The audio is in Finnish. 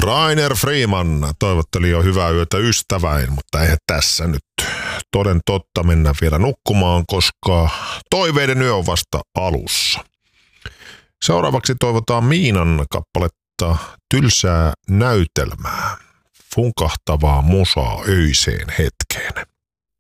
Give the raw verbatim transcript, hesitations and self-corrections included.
Rainer Freeman toivotteli jo hyvää yötä ystäväin, mutta eihän tässä nyt toden totta mennä vielä nukkumaan, koska toiveiden yö on vasta alussa. Seuraavaksi toivotaan Miinan kappaletta Tylsää näytelmää, funkahtavaa musaa öiseen hetkeen.